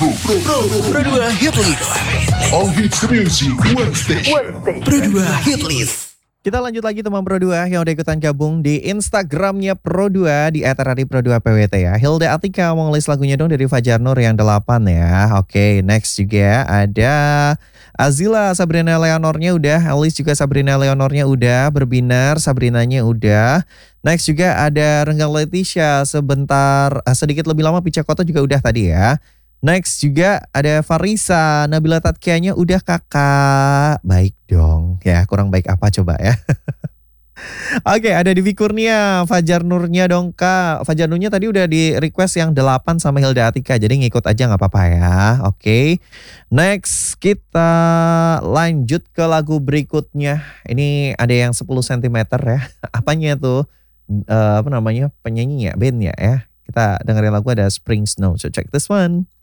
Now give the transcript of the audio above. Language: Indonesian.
Pro 2 Hit List. All hits music one station. Pro 2 Hit List. Kita lanjut lagi teman Pro 2 yang udah ikutan gabung di Instagramnya Pro 2 di @Pro 2 PWT ya. Hilda Atika mau ngelis lagunya dong dari Fajar Nur yang 8 ya. Oke, next juga ada Azila, Sabrina Leonornya udah, Alice juga Sabrina Leonornya udah, Berbinar Sabrinanya udah. Next juga ada Renggang Leticia, sebentar sedikit lebih lama Pica Kota juga udah tadi ya. Next juga ada Farisa, Nabila Tatkianya udah kakak. Baik dong, ya kurang baik apa coba ya. Oke, ada Divi Kurnia, Fajar Nurnya dong kak. Fajar Nurnya tadi udah di request yang 8 sama Hilda Atika, jadi ngikut aja gak apa-apa ya. Oke, next kita lanjut ke lagu berikutnya. Ini ada yang 10 cm ya. Apanya tuh? Apa namanya? Penyanyinya, bandnya ya. Kita dengerin lagu ada Spring Snow, so check this one.